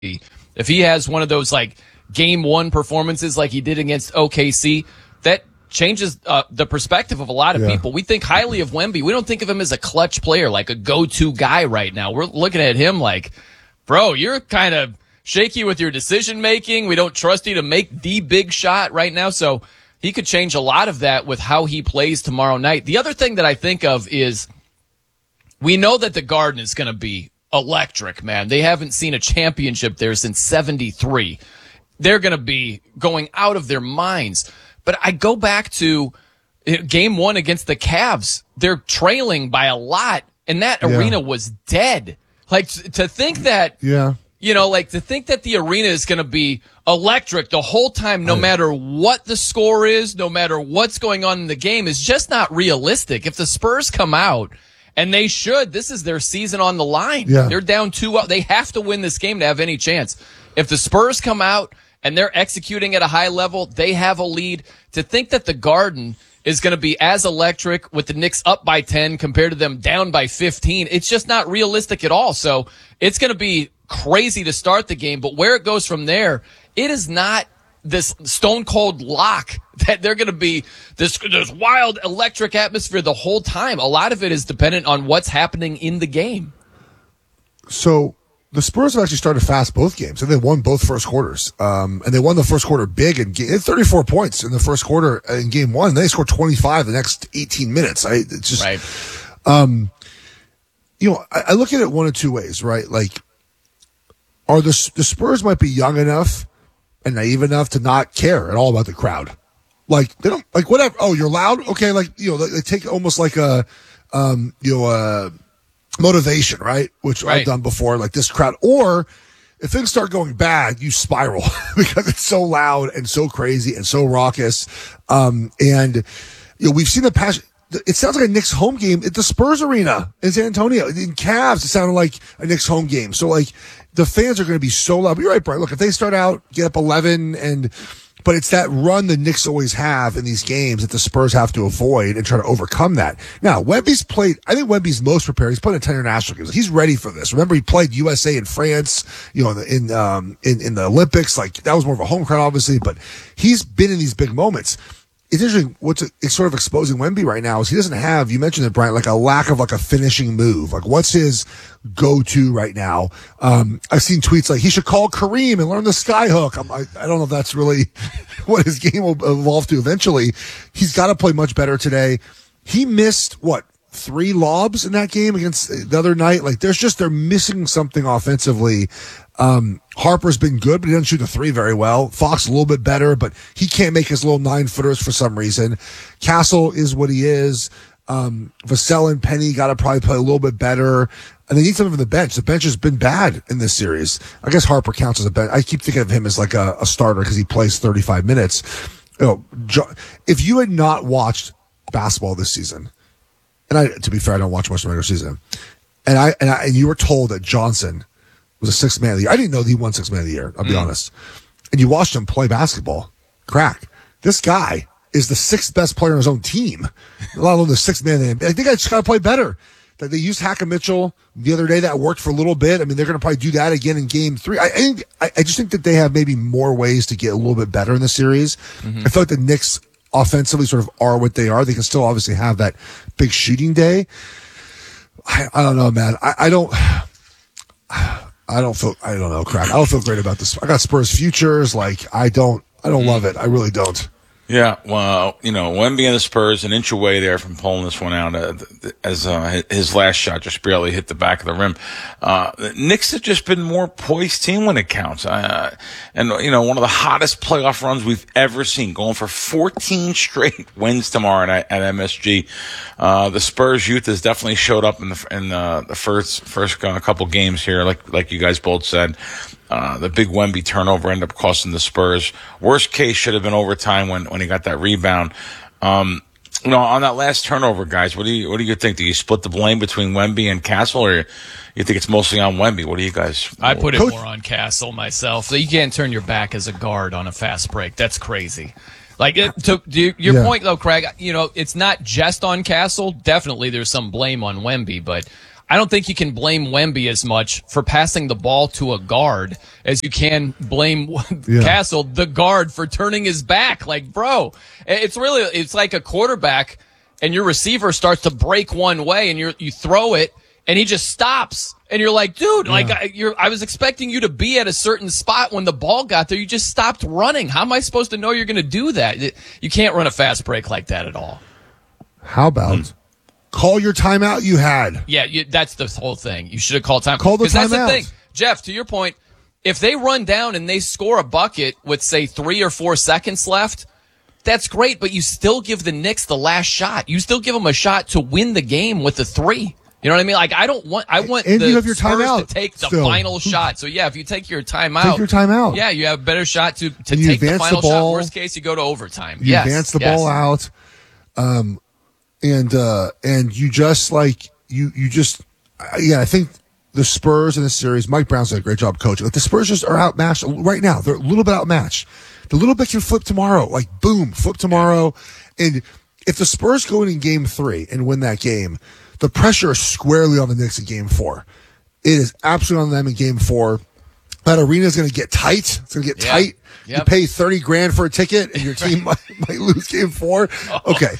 If he has one of those like game one performances like he did against OKC, that changes the perspective of a lot of people. We think highly of Wemby. We don't think of him as a clutch player, like a go-to guy right now. We're looking at him like, bro, you're kind of shaky with your decision making. We don't trust you to make the big shot right now. So he could change a lot of that with how he plays tomorrow night. The other thing that I think of is we know that the Garden is going to be electric, man. They haven't seen a championship there since 73. They're going to be going out of their minds. But I go back to game one against the Cavs. They're trailing by a lot, and that arena was dead. Like, to think that, to think that the arena is going to be electric the whole time, no matter what the score is, no matter what's going on in the game, is just not realistic. If the Spurs come out, and they should, this is their season on the line. They're down 2-0. They have to win this game to have any chance. If the Spurs come out and they're executing at a high level, they have a lead. To think that the Garden is going to be as electric with the Knicks up by 10 compared to them down by 15, it's just not realistic at all. So it's going to be crazy to start the game, but where it goes from there, it is not this stone cold lock that they're going to be this wild electric atmosphere the whole time. A lot of it is dependent on what's happening in the game. So the Spurs have actually started fast both games, and they won both first quarters. And they won the first quarter big, and they had 34 points in the first quarter in game one. And they scored 25 the next 18 minutes. It's just, I look at it one of two ways, right? Like, are the Spurs might be young enough and naive enough to not care at all about the crowd. Like, they don't, like, whatever. Oh, you're loud? Okay. Like, they take almost like a motivation, right? Which I've done before, like this crowd. Or if things start going bad, you spiral because it's so loud and so crazy and so raucous. We've seen the past. It sounds like a Knicks home game at the Spurs arena in San Antonio. In Cavs, it sounded like a Knicks home game. So, like, the fans are going to be so loud. But you're right, Brian. Look, if they start out, get up 11, but it's that run the Knicks always have in these games that the Spurs have to avoid and try to overcome that. Now, I think Wemby's most prepared. He's played in 10 international games. He's ready for this. Remember, he played USA and France, in the Olympics. Like, that was more of a home crowd, obviously, but he's been in these big moments. It's interesting it's sort of exposing Wemby right now is he doesn't have, you mentioned it, Brian, like a lack of like a finishing move. Like, what's his go-to right now? I've seen tweets like he should call Kareem and learn the sky hook. I don't know if that's really what his game will evolve to eventually. He's got to play much better today. He missed 3 lobs in that game against the other night. Like, they're missing something offensively. Harper's been good, but he doesn't shoot the 3 very well. Fox a little bit better, but he can't make his little 9-footers for some reason. Castle is what he is. Vassell and Penny got to probably play a little bit better. And they need something from the bench. The bench has been bad in this series. I guess Harper counts as a bench. I keep thinking of him as like a starter because he plays 35 minutes. If you had not watched basketball this season, and to be fair, I don't watch much of the regular season, and you were told that Johnson was a 6th man of the year. I didn't know that he won 6th man of the year, I'll be honest. And you watched him play basketball. Crack. This guy is the 6th best player on his own team, let alone the 6th man. I think I just got to play better. They used Hackett Mitchell the other day. That worked for a little bit. I mean, they're going to probably do that again in game 3. I just think that they have maybe more ways to get a little bit better in the series. I feel like the Knicks offensively sort of are what they are. They can still obviously have that big shooting day. I don't know, man. I don't know, Crack. I don't feel great about this. I got Spurs futures. Like, I don't love it. I really don't. Yeah, well, Wemby and the Spurs an inch away there from pulling this one out as his last shot just barely hit the back of the rim. The Knicks have just been more poised team when it counts. And one of the hottest playoff runs we've ever seen, going for 14 straight wins tomorrow night at MSG. The Spurs youth has definitely showed up in the first couple games here, like you guys both said. The big Wemby turnover ended up costing the Spurs. Worst case should have been overtime when he got that rebound. On that last turnover, guys, what do you think? Do you split the blame between Wemby and Castle, or you think it's mostly on Wemby? What do you guys? I put it more on Castle myself. You can't turn your back as a guard on a fast break. That's crazy. Like, your point though, Craig, it's not just on Castle. Definitely there's some blame on Wemby, but I don't think you can blame Wemby as much for passing the ball to a guard as you can blame Castle, the guard, for turning his back. Like, bro, it's like a quarterback and your receiver starts to break one way and you throw it and he just stops. And you're like, dude, I was expecting you to be at a certain spot when the ball got there. You just stopped running. How am I supposed to know you're going to do that? You can't run a fast break like that at all. How about call your timeout you had? Yeah, that's the whole thing. You should have called time. Call the timeout. That's the thing. Jeff, to your point, if they run down and they score a bucket with, say, 3 or 4 seconds left, that's great, but you still give the Knicks the last shot. You still give them a shot to win the game with the 3. You know what I mean? Like, I want and the you have your Spurs timeout to take the still. final shot. So, yeah, if you take your timeout. Yeah, you have a better shot to take the final shot. Worst case, you go to overtime. You advance the ball out. And you just I think the Spurs in this series, Mike Brown's done a great job coaching. Like, the Spurs just are outmatched right now. They're a little bit outmatched. The little bit can flip tomorrow. Like, boom, flip tomorrow. And if the Spurs go in game 3 and win that game, the pressure is squarely on the Knicks in game 4. It is absolutely on them in game 4. That arena is going to get tight. It's going to get tight. Yep. You pay $30,000 for a ticket and your team might lose game 4. Okay.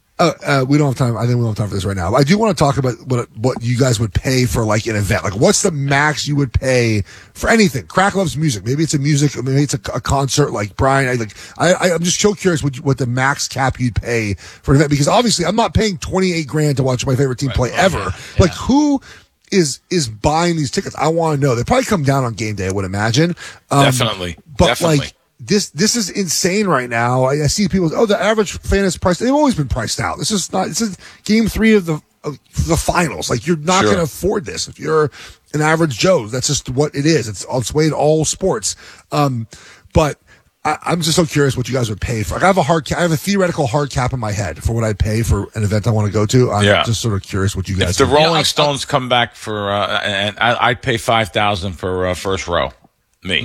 We don't have time. I think we don't have time for this right now. But I do want to talk about what you guys would pay for, like, an event. Like, what's the max you would pay for anything? Crack loves music. Maybe it's maybe it's a concert. Like, Brian, I'm just so curious what the max cap you'd pay for an event, because obviously I'm not paying $28,000 to watch my favorite team play ever. Yeah. Like, who is buying these tickets? I want to know. They probably come down on game day, I would imagine. Definitely. Like, this is insane right now. I see people. The average fan is priced. They've always been priced out. This is game 3 of the finals. Like, you're not going to afford this if you're an average Joe. That's just what it is. It's the way in all sports. But I'm just so curious what you guys would pay for. Like, I have a theoretical hard cap in my head for what I'd pay for an event I want to go to. I'm just sort of curious what you guys. If the Rolling Stones come back for, and I'd pay $5,000 for first row. Me.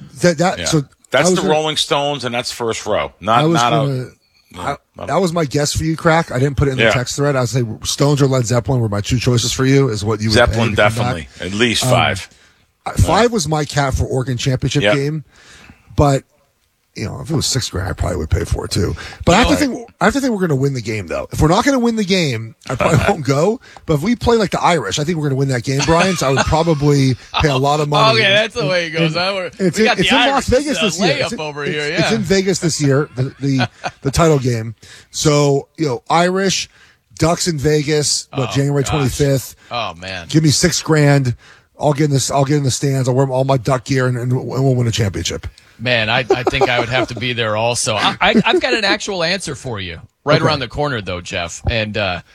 So. That's the Rolling Stones, and that's first row. That was my guess for you, Crack. I didn't put it in the text thread. I would say Stones or Led Zeppelin were my 2 choices for you. Is what you would Zeppelin, pay definitely. At least 5. 5 was my cap for Oregon championship game, but if it was $6,000, I probably would pay for it too. But I have to think we're going to win the game, though. If we're not going to win the game, I probably won't go. But if we play like the Irish, I think we're going to win that game, Brian. So I would probably pay a lot of money. Okay, that's the way it goes. It's in Las Vegas this year. It's in Vegas this year, the title game. So Irish, Ducks in Vegas, January 25th. Oh man, give me $6,000. I'll get in the stands. I'll wear all my Duck gear, and we'll win a championship. Man, I think I would have to be there also. I've got an actual answer for you around the corner, though, Jeff. And,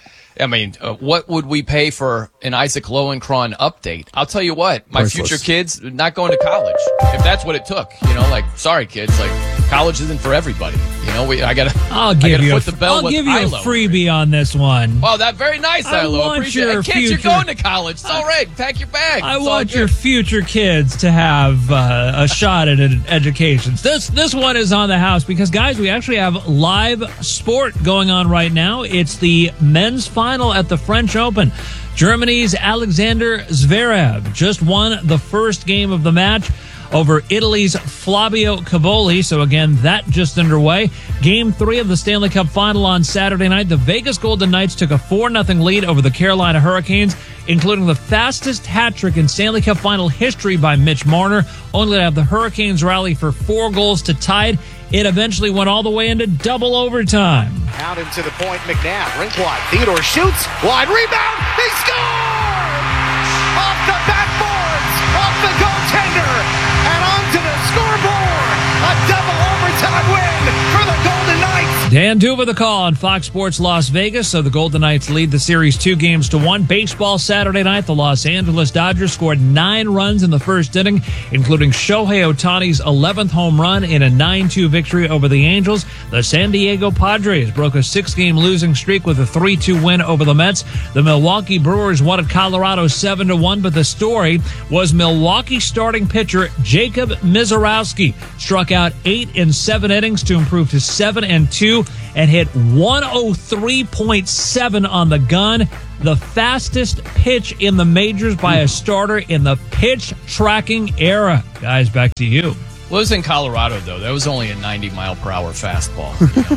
what would we pay for an Isaac Lowenkron update? I'll tell you what, my future kids not going to college, if that's what it took. Sorry, kids, college isn't for everybody. I'll give you a freebie on this one. Well, that's very nice, Ilo. Appreciate it. Kids, you're going to college. It's all right. Pack your bags. I want your future kids to have a shot at an education. This one is on the house because, guys, we actually have live sport going on right now. It's the men's final at the French Open. Germany's Alexander Zverev just won the first game of the match over Italy's Flavio Cavoli. So again, that just underway. Game 3 of the Stanley Cup Final on Saturday night. The Vegas Golden Knights took a 4-0 lead over the Carolina Hurricanes, including the fastest hat trick in Stanley Cup Final history by Mitch Marner, only to have the Hurricanes rally for 4 goals to tie it. It eventually went all the way into double overtime. Out into the point, McNabb, rink wide. Theodore shoots, wide rebound, they score! Off the backboards, off the goaltender, and onto the scoreboard. A double overtime win for the Golden Knights. Dan Duva the call on Fox Sports Las Vegas. So the Golden Knights lead the series 2-1. Baseball Saturday night, the Los Angeles Dodgers scored 9 runs in the first inning, including Shohei Ohtani's 11th home run in a 9-2 victory over the Angels. The San Diego Padres broke a 6-game losing streak with a 3-2 win over the Mets. The Milwaukee Brewers won at Colorado 7-1, but the story was Milwaukee starting pitcher Jacob Mizorowski struck out 8 in 7 innings to improve to 7-2 and hit 103.7 on the gun. the fastest pitch in the majors by a starter in the pitch tracking era. Guys, back to you. Well, it was in Colorado, though. That was only a 90-mile-per-hour fastball.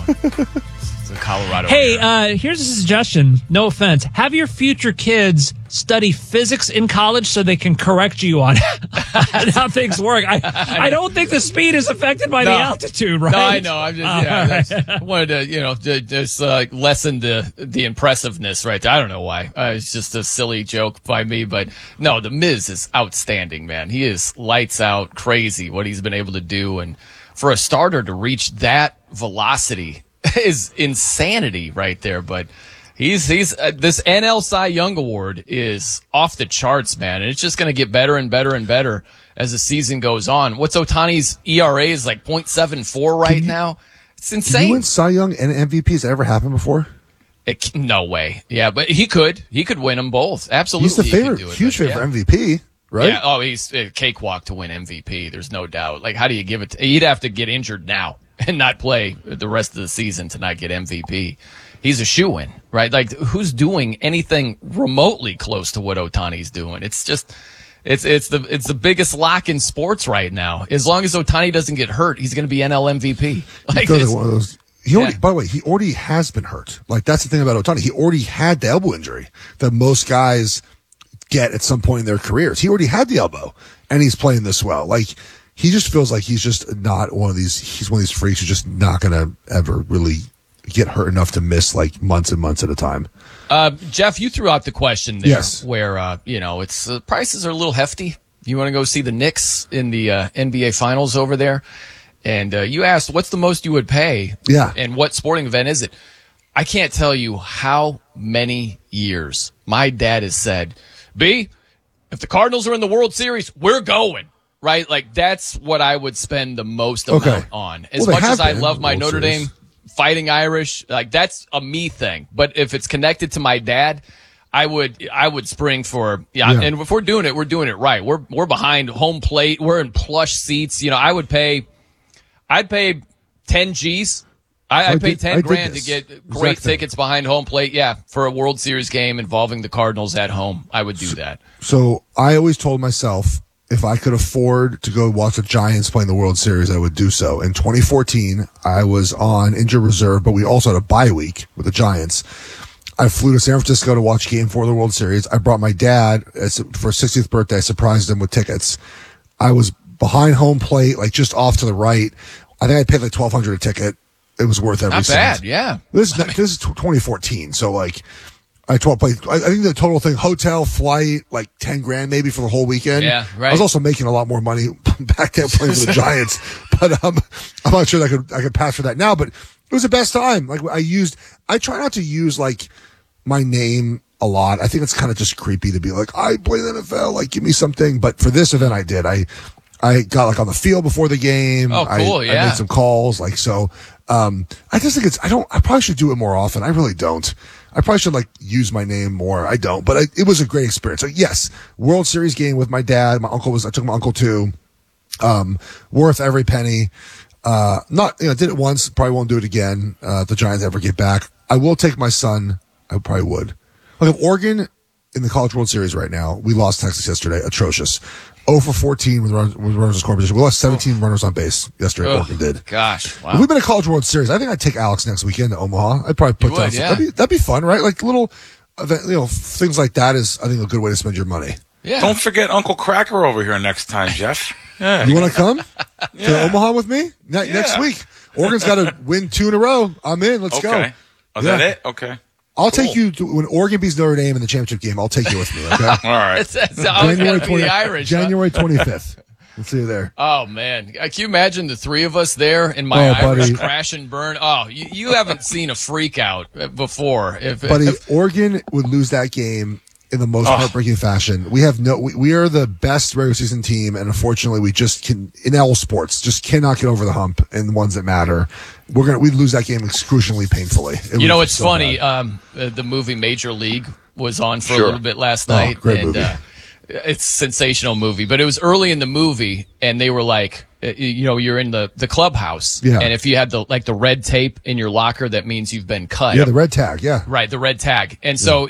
It's a Colorado. Hey, here's a suggestion. No offense. Have your future kids study physics in college so they can correct you on how things work. I don't think the speed is affected by the altitude, right? No, I know. I'm just, I wanted to, just lessen the impressiveness right there. I don't know why. It's just a silly joke by me, but no, the Miz is outstanding, man. He is lights out crazy what he's been able to do. And for a starter to reach that velocity is insanity right there. But he's this NL Cy Young Award is off the charts, man. And it's just going to get better and better and better as the season goes on. What's Ohtani's ERA is like 0.74 right now. It's insane. Can you win Cy Young and MVP? Has that ever happened before? No way. Yeah, but he could win them both. Absolutely. He's the favorite, huge favorite for MVP, right? Yeah. Oh, he's a cakewalk to win MVP. There's no doubt. Like, how do you give it he'd have to get injured now and not play the rest of the season to not get MVP. He's a shoo-in, right? Like, who's doing anything remotely close to what Ohtani's doing? It's just, it's the biggest lock in sports right now. As long as Ohtani doesn't get hurt, he's going to be NL MVP. Like, one of those. By the way, he already has been hurt. Like, that's the thing about Ohtani. He already had the elbow injury that most guys get at some point in their careers. He already had the elbow, and he's playing this well. Like, he just feels like he's just not one of these. He's one of these freaks who's just not going to ever really get hurt enough to miss like months and months at a time. Jeff, you threw out the question there, yes, where it's prices are a little hefty. You want to go see the Knicks in the NBA Finals over there, and you asked what's the most you would pay. Yeah, and what sporting event is it? I can't tell you how many years my dad has said, B, if the Cardinals are in the World Series, we're going. Right? Like, that's what I would spend the most amount on. As much as I love my Notre Dame Fighting Irish, like, that's a me thing. But if it's connected to my dad, I would spring for, and if we're doing it right. We're behind home plate. We're in plush seats. I'd pay 10 G's. I'd pay 10 grand to get great tickets behind home plate. Yeah. For a World Series game involving the Cardinals at home. I would do that. So I always told myself, if I could afford to go watch the Giants play in the World Series, I would do so. In 2014, I was on injured reserve, but we also had a bye week with the Giants. I flew to San Francisco to watch Game 4 of the World Series. I brought my dad for his 60th birthday. I surprised him with tickets. I was behind home plate, like just off to the right. I think I paid like $1,200 a ticket. It was worth every cent. Not bad, yeah. This is 2014, so like I think the total thing, hotel, flight, like 10 grand maybe for the whole weekend. Yeah, right. I was also making a lot more money back then playing for the Giants, but I'm not sure that I could pass for that now. But it was the best time. Like, I try not to use like my name a lot. I think it's kind of just creepy to be like, I play the NFL, like give me something. But for this event, I did. I got like on the field before the game. Oh, cool. I made some calls, like so. I just think I probably should do it more often. I really don't. I probably should like use my name more. I don't, but it was a great experience. So yes, World Series game with my dad. I took my uncle too. Worth every penny. Did it once. Probably won't do it again. If the Giants ever get back, I will take my son. I probably would. Like, if Oregon in the College World Series right now, we lost Texas yesterday. Atrocious. 0 for 14 with runners in scoring position. We lost 17 runners on base yesterday. Oregon did. Gosh, wow. If we've been a College World Series, I think I'd take Alex next weekend to Omaha. I'd probably put down. That'd be fun, right? Like little, things like that is, I think, a good way to spend your money. Yeah. Don't forget Uncle Cracker over here next time, Jeff. Yeah. You want to come to Omaha with me next week? Oregon's got to win 2 in a row. I'm in. Let's go. Is that it? Okay. I'll take you to, when Oregon beats Notre Dame in the championship game. I'll take you with me. Okay. All right. January 25th. We'll see you there. Oh man, can you imagine the three of us there in my Irish crash and burn? Oh, you haven't seen a freak out before. Oregon would lose that game in the most heartbreaking fashion. We are the best regular season team, and unfortunately, we just in all sports just cannot get over the hump in the ones that matter. We'd lose that game excruciangly painfully. It's funny. The movie Major League was on for a little bit last night. Great movie. It's a sensational movie, but it was early in the movie, and they were like, you're in the clubhouse. Yeah. And if you had the red tape in your locker, that means you've been cut. Yeah, the red tag. Yeah. Right, the red tag. And so,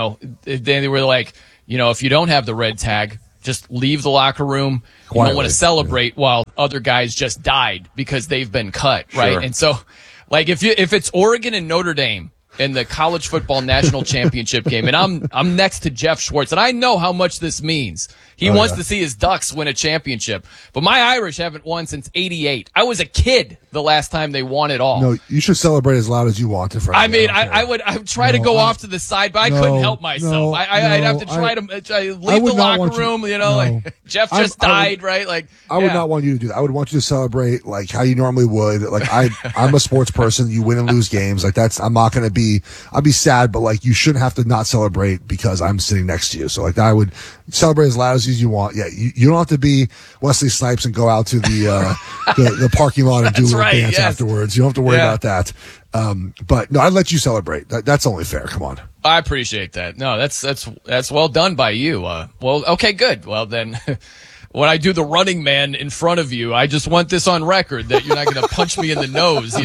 they were like, if you don't have the red tag, just leave the locker room. You don't want to celebrate while other guys just died because they've been cut, right? Sure. And so, like, if it's Oregon and Notre Dame in the college football national championship game, and I'm next to Jeff Schwartz, and I know how much this means. He wants to see his Ducks win a championship. But my Irish haven't won since '88. I was a kid the last time they won it all. No, you should celebrate as loud as you want to. I mean, I would try to go off to the side, but I couldn't help myself. I'd have to try to leave the locker room. Like Jeff just died, right? Like I would not want you to do that. I would want you to celebrate like how you normally would. Like I'm a sports person. You win and lose games. Like I'm not going to be. I'll be sad, but like you shouldn't have to not celebrate because I'm sitting next to you. So like I would celebrate as loud as you want. Yeah, you don't have to be Wesley Snipes and go out to the parking lot and do a little dance afterwards. You don't have to worry about that. But no, I'd let you celebrate. That's only fair. Come on. I appreciate that. No, that's well done by you. Well, okay, good. Well, then when I do the running man in front of you, I just want this on record that you're not going to punch me in the nose,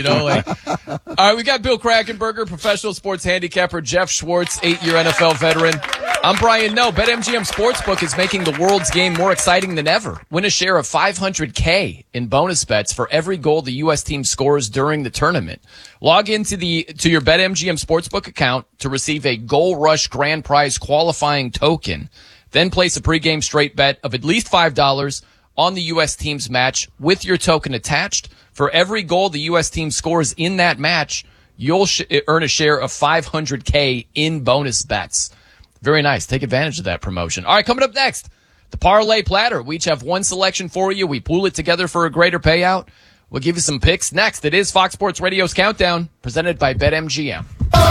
All right, we got Bill Krackomberger, professional sports handicapper, Jeff Schwartz, 8-year NFL veteran. I'm Brian Noe. BetMGM Sportsbook is making the world's game more exciting than ever. Win a share of $500K in bonus bets for every goal the U.S. team scores during the tournament. Log into your BetMGM Sportsbook account to receive a Goal Rush Grand Prize qualifying token. Then place a pregame straight bet of at least $5 on the U.S. team's match with your token attached. For every goal the U.S. team scores in that match, you'll earn a share of $500K in bonus bets. Very nice. Take advantage of that promotion. All right, coming up next, the Parlay Platter. We each have one selection for you. We pool it together for a greater payout. We'll give you some picks next. It is Fox Sports Radio's Countdown, presented by BetMGM.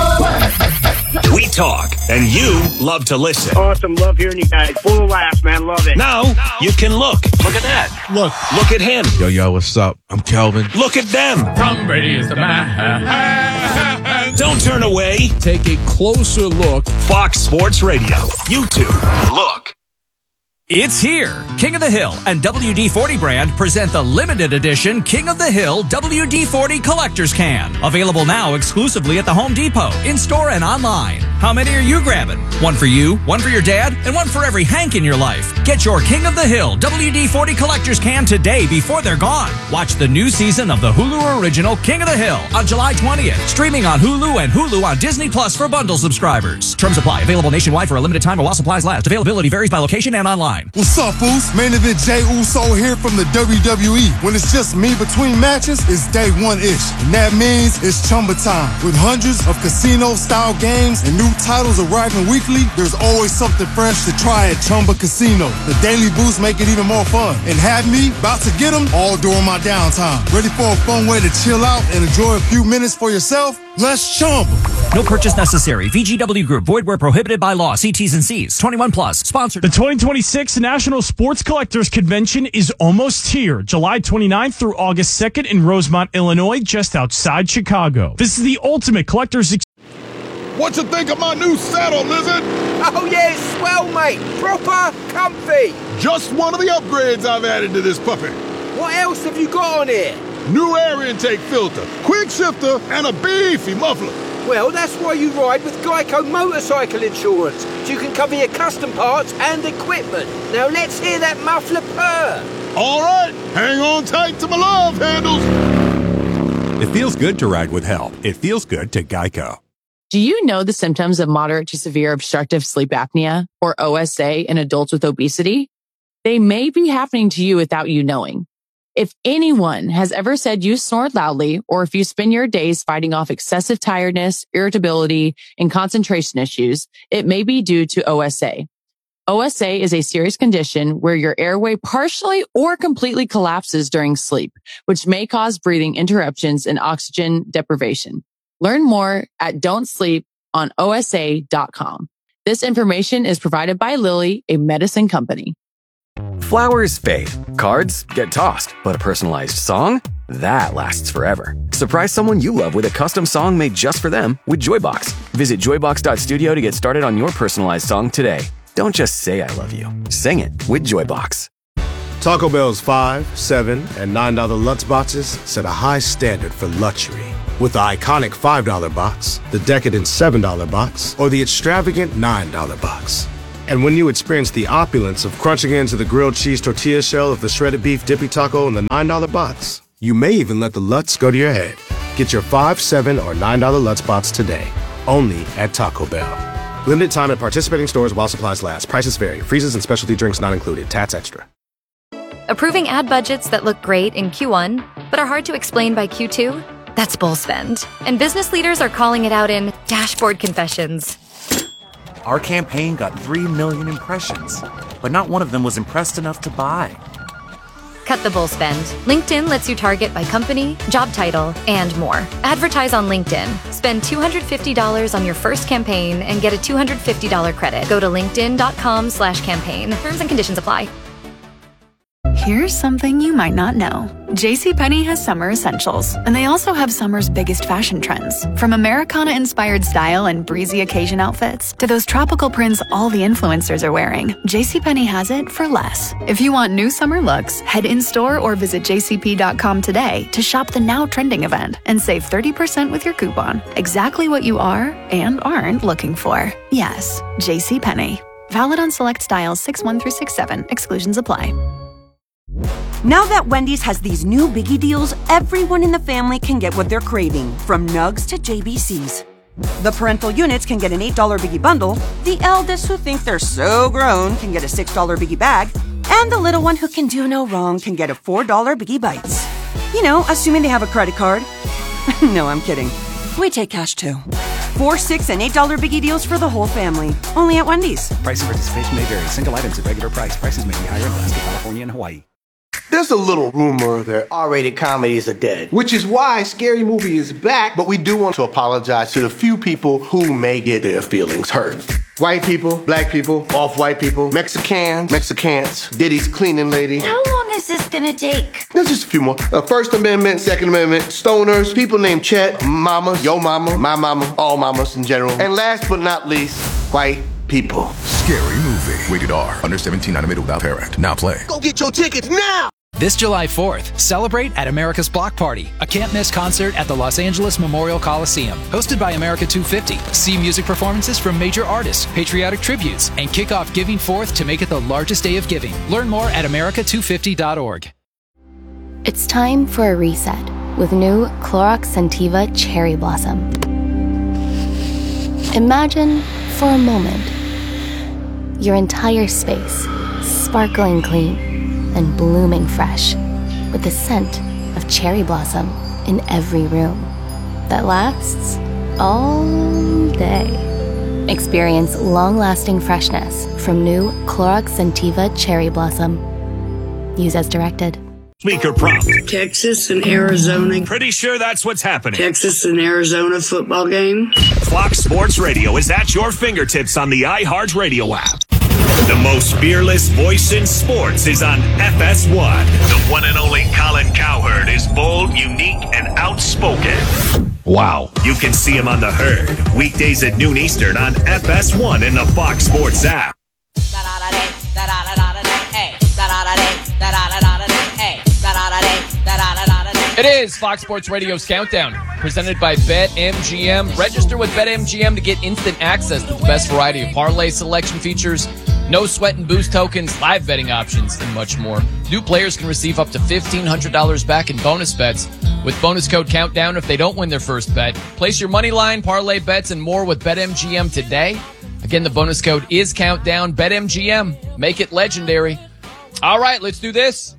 We talk, and you love to listen. Awesome. Love hearing you guys. Full of laughs, man. Love it. Now you can look. Look at that. Look at him. Yo, what's up? I'm Kelvin. Look at them. Tom Brady is the man. Don't turn away. Take a closer look. Fox Sports Radio. YouTube. Look. It's here. King of the Hill and WD-40 brand present the limited edition King of the Hill WD-40 Collector's Can. Available now exclusively at the Home Depot, in-store and online. How many are you grabbing? One for you, one for your dad, and one for every Hank in your life. Get your King of the Hill WD-40 Collector's Can today before they're gone. Watch the new season of the Hulu original King of the Hill on July 20th. Streaming on Hulu and Hulu on Disney Plus for bundle subscribers. Terms apply. Available nationwide for a limited time while supplies last. Availability varies by location and online. What's up, Foos? Main event Jey Uso here from the WWE. When it's just me between matches, it's day one-ish. And that means it's Chumba time. With hundreds of casino-style games and new titles arriving weekly, there's always something fresh to try at Chumba Casino. The daily boosts make it even more fun. And have me about to get them all during my downtime. Ready for a fun way to chill out and enjoy a few minutes for yourself? Let's Chumba. No purchase necessary. VGW Group. Void where prohibited by law. See T's and C's. 21 plus. Sponsored. The 2026 National Sports Collectors Convention is almost here. July 29th through August 2nd in Rosemont, Illinois, just outside Chicago. This is the ultimate collector's What you think of my new saddle, Lizard? Oh yeah, it's swell, mate. Proper comfy. Just one of the upgrades I've added to this puppy. What else have you got on here? New air intake filter, quick shifter, and a beefy muffler. Well, that's why you ride with Geico Motorcycle Insurance, so you can cover your custom parts and equipment. Now let's hear that muffler purr. All right, hang on tight to my love handles. It feels good to ride with help. It feels good to Geico. Do you know the symptoms of moderate to severe obstructive sleep apnea, or OSA, in adults with obesity? They may be happening to you without you knowing. If anyone has ever said you snore loudly, or if you spend your days fighting off excessive tiredness, irritability, and concentration issues, it may be due to OSA. OSA is a serious condition where your airway partially or completely collapses during sleep, which may cause breathing interruptions and oxygen deprivation. Learn more at don'tsleeponosa.com. This information is provided by Lilly, a medicine company. Flowers fade, cards get tossed, but a personalized song? That lasts forever. Surprise someone you love with a custom song made just for them with Joybox. Visit joybox.studio to get started on your personalized song today. Don't just say I love you. Sing it with Joybox. Taco Bell's $5, $7, and $9 Lutz boxes set a high standard for luxury. With the iconic $5 box, the decadent $7 box, or the extravagant $9 box. And when you experience the opulence of crunching into the grilled cheese tortilla shell of the shredded beef dippy taco in the $9 box, you may even let the Lutz go to your head. Get your $5, $7, or $9 Lutz box today, only at Taco Bell. Limited time at participating stores while supplies last. Prices vary. Freezes and specialty drinks not included. Tats extra. Approving ad budgets that look great in Q1, but are hard to explain by Q2? That's bull spend. And business leaders are calling it out in dashboard confessions. Our campaign got 3 million impressions, but not one of them was impressed enough to buy. Cut the bull spend. LinkedIn lets you target by company, job title, and more. Advertise on LinkedIn. Spend $250 on your first campaign and get a $250 credit. Go to linkedin.com/campaign. Terms and conditions apply. Here's something you might not know. JCPenney has summer essentials, and they also have summer's biggest fashion trends. From Americana-inspired style and breezy occasion outfits to those tropical prints all the influencers are wearing, JCPenney has it for less. If you want new summer looks, head in-store or visit jcp.com today to shop the now trending event and save 30% with your coupon. Exactly what you are and aren't looking for. Yes, JCPenney. Valid on select styles 6-1 through 6-7. Exclusions apply. Now that Wendy's has these new biggie deals, everyone in the family can get what they're craving, from nugs to JBCs. The parental units can get an $8 biggie bundle, the eldest who think they're so grown can get a $6 biggie bag, and the little one who can do no wrong can get a $4 biggie bites. You know, assuming they have a credit card. No, I'm kidding. We take cash too. $4, $6, and $8 biggie deals for the whole family. Only at Wendy's. Price and participation may vary. Single items at regular price. Prices may be higher in Alaska, California, and Hawaii. There's a little rumor that R-rated comedies are dead, which is why Scary Movie is back, but we do want to apologize to the few people who may get their feelings hurt. White people, black people, off-white people, Mexicans, Diddy's cleaning lady. How long is this gonna take? There's just a few more. First Amendment, Second Amendment, stoners, people named Chet, mama, yo mama, my mama, all mamas in general. And last but not least, white people. Scary Movie. Rated R. Under 17, not admitted without parent. Now play. Go get your tickets now! This July 4th, celebrate at America's Block Party, a can't-miss concert at the Los Angeles Memorial Coliseum. Hosted by America 250. See music performances from major artists, patriotic tributes, and kick off Giving Forth to make it the largest day of giving. Learn more at america250.org. It's time for a reset with new Clorox Scentiva Cherry Blossom. Imagine, for a moment, your entire space sparkling clean and blooming fresh with the scent of cherry blossom in every room that lasts all day. Experience long-lasting freshness from new Clorox Scentiva Cherry Blossom. Use as directed. Speaker prompt. Texas and Arizona. Pretty sure that's what's happening. Texas and Arizona football game. Fox Sports Radio is at your fingertips on the iHeart Radio app. The most fearless voice in sports is on FS1. The one and only Colin Cowherd is bold, unique, and outspoken. Wow. You can see him on The Herd, weekdays at noon Eastern on FS1 and the Fox Sports app. It is Fox Sports Radio's Countdown, presented by BetMGM. Register with BetMGM to get instant access to the best variety of parlay selection features, no sweat and boost tokens, live betting options, and much more. New players can receive up to $1,500 back in bonus bets with bonus code Countdown if they don't win their first bet. Place your money line, parlay bets, and more with BetMGM today. Again, the bonus code is Countdown. BetMGM. Make it legendary. All right, let's do this.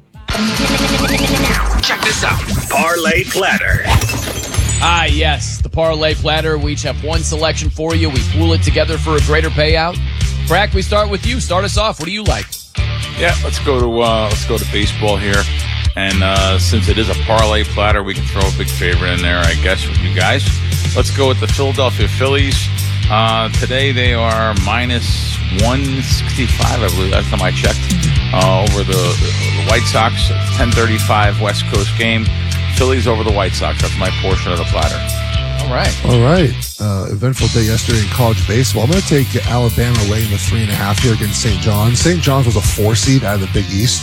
Check this out. Parlay Platter. Ah, yes, the Parlay Platter. We each have one selection for you. We pool it together for a greater payout. Brack, we start with you. Start us off. What do you like? Yeah, let's go to baseball here. And since it is a Parlay Platter, we can throw a big favorite in there, I guess, with you guys. Let's go with the Philadelphia Phillies. Today they are minus 165, I believe. Last time I checked. Over the White Sox, 10:35 West Coast game. Phillies over the White Sox. That's my portion of the platter. All right. All right. Eventful day yesterday in college baseball. I'm going to take Alabama laying the 3.5 here against St. John's. St. John's was a 4 seed out of the Big East.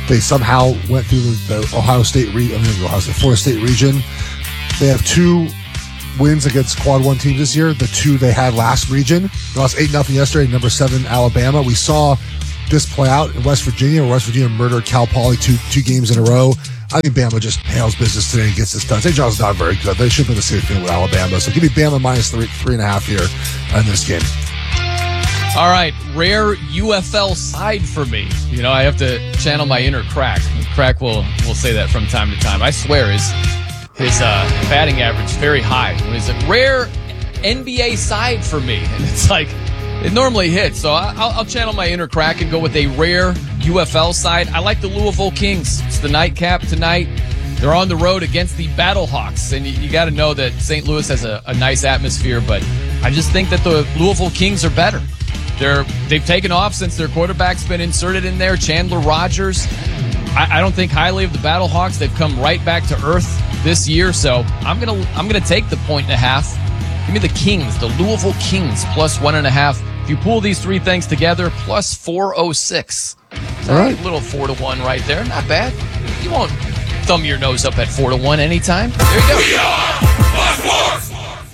They somehow went through the Florida State region. They have 2 wins against Quad 1 teams this year. The 2 they had last region. They lost 8-0 yesterday, number 7 Alabama. We saw this play out in West Virginia, where West Virginia murdered Cal Poly two games in a row. I think Bama just handles business today and gets this done. St. John's not very good. They should have been the same thing with Alabama. So give me Bama minus 3.5 here in this game. All right, rare UFL side for me. You know, I have to channel my inner Crack. Crack will say that from time to time. I swear his batting average is very high. It's a rare NBA side for me, and it's like it normally hits. So I'll channel my inner Crack and go with a rare UFL side. I like the Louisville Kings. It's the nightcap tonight. They're on the road against the Battlehawks, and you got to know that St. Louis has a nice atmosphere, but I just think that the Louisville Kings are better. They've taken off since their quarterback's been inserted in there, Chandler Rogers. I don't think highly of the Battlehawks. They've come right back to earth this year, so I'm gonna take the 1.5. Give me the Kings, the Louisville Kings, plus 1.5. If you pull these 3 things together, plus 406. All right, a little 4-1 right there, not bad. You won't thumb your nose up at 4-1 anytime. There you go.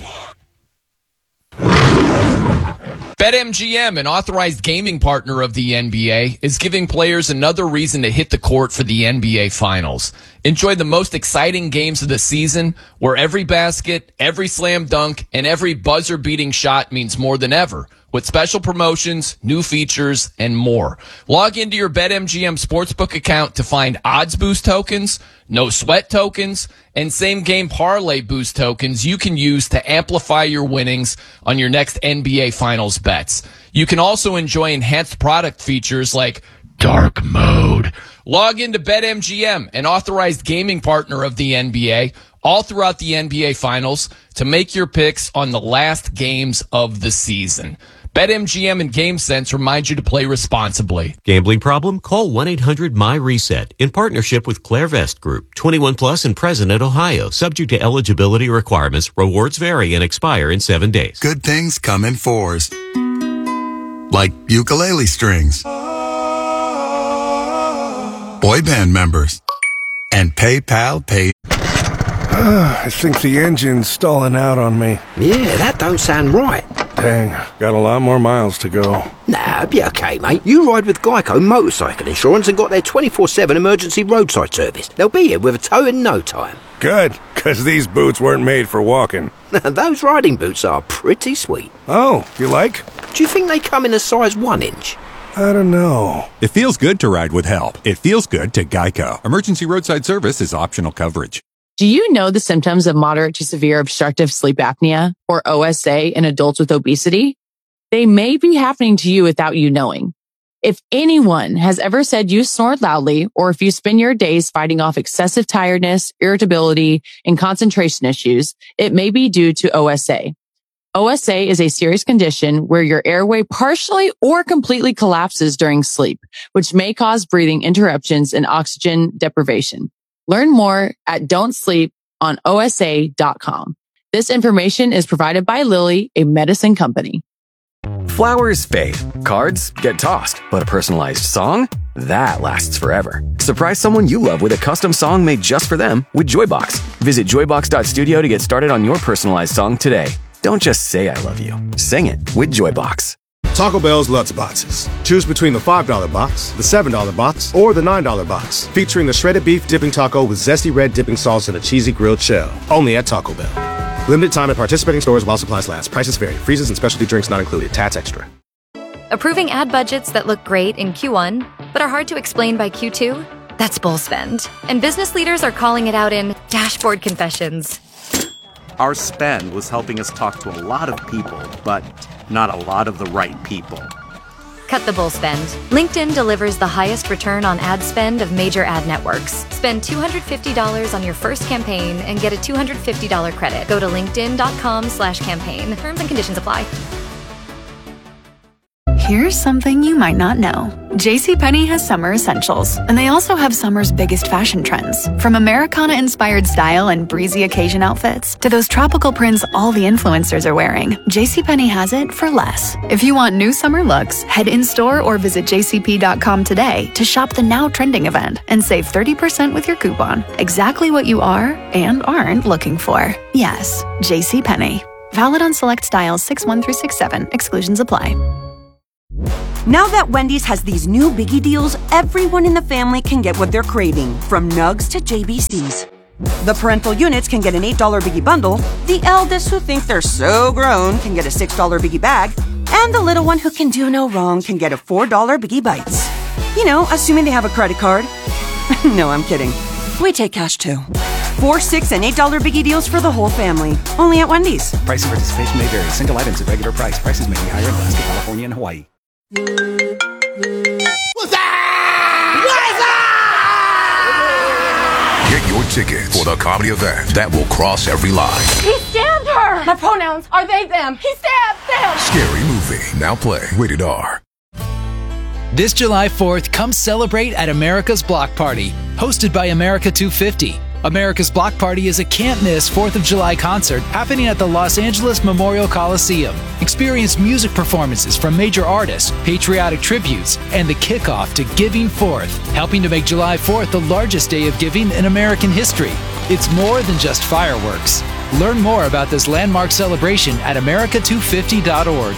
BetMGM, an authorized gaming partner of the NBA, is giving players another reason to hit the court for the NBA Finals. Enjoy the most exciting games of the season, where every basket, every slam dunk, and every buzzer-beating shot means more than ever, with special promotions, new features, and more. Log into your BetMGM Sportsbook account to find odds boost tokens, no sweat tokens, and same game parlay boost tokens you can use to amplify your winnings on your next NBA Finals bets. You can also enjoy enhanced product features like dark mode. Log into BetMGM, an authorized gaming partner of the NBA, all throughout the NBA Finals to make your picks on the last games of the season. BetMGM and GameSense remind you to play responsibly. Gambling problem? Call 1-800-MY-RESET in partnership with Clairvest Group. 21 plus in President, Ohio. Subject to eligibility requirements. Rewards vary and expire in 7 days. Good things come in 4s. Like ukulele strings. Boy band members. And PayPal Pay. I think the engine's stalling out on me. Yeah, that don't sound right. Dang, got a lot more miles to go. Nah, be okay, mate. You ride with Geico Motorcycle Insurance and got their 24/7 emergency roadside service. They'll be here with a tow in no time. Good, because these boots weren't made for walking. Those riding boots are pretty sweet. Oh, you like? Do you think they come in a size 1 inch? I don't know. It feels good to ride with help. It feels good to Geico. Emergency roadside service is optional coverage. Do you know the symptoms of moderate to severe obstructive sleep apnea, or OSA, in adults with obesity? They may be happening to you without you knowing. If anyone has ever said you snored loudly, or if you spend your days fighting off excessive tiredness, irritability, and concentration issues, it may be due to OSA. OSA is a serious condition where your airway partially or completely collapses during sleep, which may cause breathing interruptions and oxygen deprivation. Learn more at don'tsleeponosa.com. This information is provided by Lilly, a medicine company. Flowers fade, cards get tossed, but a personalized song? That lasts forever. Surprise someone you love with a custom song made just for them with Joybox. Visit joybox.studio to get started on your personalized song today. Don't just say I love you. Sing it with Joybox. Taco Bell's Lutz Boxes. Choose between the $5 box, the $7 box, or the $9 box. Featuring the shredded beef dipping taco with zesty red dipping sauce and a cheesy grilled shell. Only at Taco Bell. Limited time at participating stores while supplies last. Prices vary. Freezes and specialty drinks not included. Tats extra. Approving ad budgets that look great in Q1, but are hard to explain by Q2? That's bull spend. And business leaders are calling it out in dashboard confessions. Our spend was helping us talk to a lot of people, but not a lot of the right people. Cut the bull spend. LinkedIn delivers the highest return on ad spend of major ad networks. Spend $250 on your first campaign and get a $250 credit. Go to linkedin.com/campaign. Terms and conditions apply. Here's something you might not know. JCPenney has summer essentials, and they also have summer's biggest fashion trends. From Americana-inspired style and breezy occasion outfits to those tropical prints all the influencers are wearing, JCPenney has it for less. If you want new summer looks, head in-store or visit jcp.com today to shop the now trending event and save 30% with your coupon. Exactly what you are and aren't looking for. Yes, JCPenney. Valid on select styles 6-1 through 6-7. Exclusions apply. Now that Wendy's has these new biggie deals, everyone in the family can get what they're craving, from nugs to JBCs. The parental units can get an $8 biggie bundle, the eldest who think they're so grown can get a $6 biggie bag, and the little one who can do no wrong can get a $4 biggie bites. You know, assuming they have a credit card. No, I'm kidding. We take cash too. 4, 6, and $8 biggie deals for the whole family. Only at Wendy's. Price and participation may vary. Single items at regular price. Prices may be higher in Alaska, California, and Hawaii. What's Get your tickets for the comedy event that will cross every line. He stabbed her! My pronouns are they, them. He stabbed them! Scary Movie. Now play. Rated R. This July 4th, come celebrate at America's Block Party, hosted by America 250. America's Block Party is a can't-miss 4th of July concert happening at the Los Angeles Memorial Coliseum. Experience music performances from major artists, patriotic tributes, and the kickoff to Giving Forth, helping to make July 4th the largest day of giving in American history. It's more than just fireworks. Learn more about this landmark celebration at america250.org.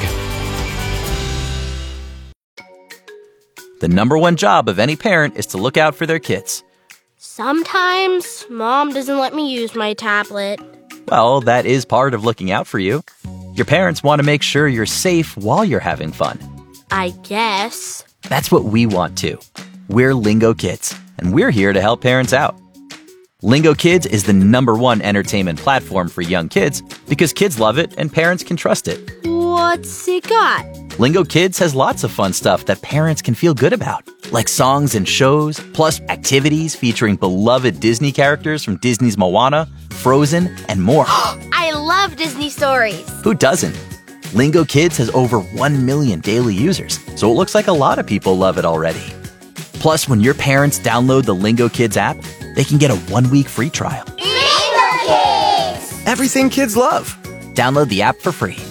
The number one job of any parent is to look out for their kids. Sometimes Mom doesn't let me use my tablet. Well, that is part of looking out for you. Your parents want to make sure you're safe while you're having fun. I guess. That's what we want too. We're Lingo Kids, and we're here to help parents out. Lingo Kids is the number one entertainment platform for young kids because kids love it and parents can trust it. What's it got? Lingo Kids has lots of fun stuff that parents can feel good about, like songs and shows, plus activities featuring beloved Disney characters from Disney's Moana, Frozen, and more. I love Disney stories. Who doesn't? Lingo Kids has over 1 million daily users, so it looks like a lot of people love it already. Plus, when your parents download the Lingo Kids app, they can get a 1-week free trial. Lingo Kids! Everything kids love. Download the app for free.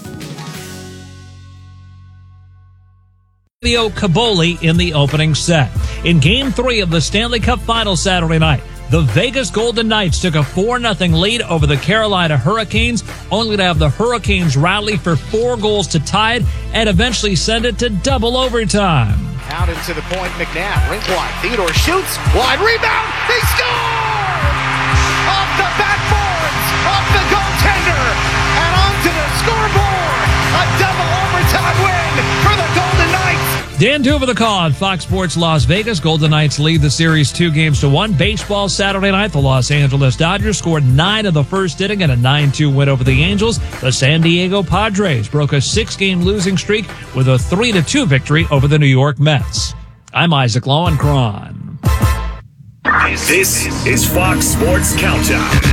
Fabio Caboli in the opening set. In Game 3 of the Stanley Cup Final Saturday night, the Vegas Golden Knights took a 4-0 lead over the Carolina Hurricanes, only to have the Hurricanes rally for 4 goals to tie it and eventually send it to double overtime. Out into the point, McNabb, rink wide, Theodore shoots, wide rebound, they score! Off the backboards, off the goaltender, and onto the scoreboard! A double overtime win for the Golden Knights! Dan Duva the call on Fox Sports Las Vegas. Golden Knights lead the series 2-1. Baseball Saturday night, the Los Angeles Dodgers scored 9 of the first inning in a 9-2 win over the Angels. The San Diego Padres broke a 6-game losing streak with a 3-2 victory over the New York Mets. I'm Isaac Lowenkron. This is Fox Sports Countdown.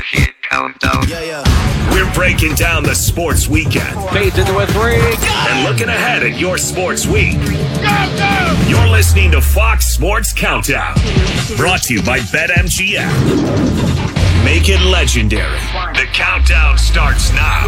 We're breaking down the sports weekend. Fades into a 3. And looking ahead at your sports week. You're listening to Fox Sports Countdown. Brought to you by BetMGM. Make it legendary. The countdown starts now.